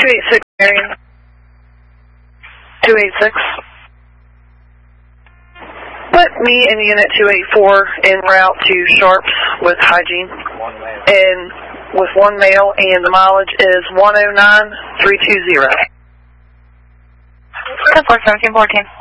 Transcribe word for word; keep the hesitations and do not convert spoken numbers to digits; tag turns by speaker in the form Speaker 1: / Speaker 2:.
Speaker 1: eight six, Marion. two eight six. Put me in Unit two eight four en route to Sharps with hygiene. And with one male, and the mileage is one oh nine three two zero.
Speaker 2: ten four, seventeen fourteen.